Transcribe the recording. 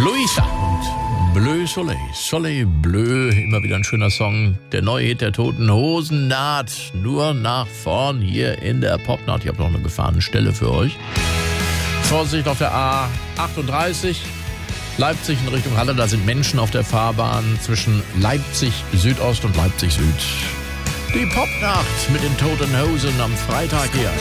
Luisa und Bleu Soleil. Soleil Bleu, immer wieder ein schöner Song. Der neue Hit der Toten Hosen naht nur nach vorn hier in der Popnacht. Ich habe noch eine gefahrene Stelle für euch. Vorsicht auf der A38. Leipzig in Richtung Halle, da sind Menschen auf der Fahrbahn zwischen Leipzig Südost und Leipzig Süd. Die Popnacht mit den Toten Hosen am Freitag hier.